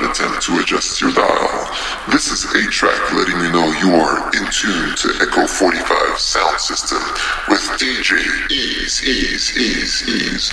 attempt to adjust your dial. This is 8-Track letting you know you are in tune to Echo 45 sound system with DJ Ease.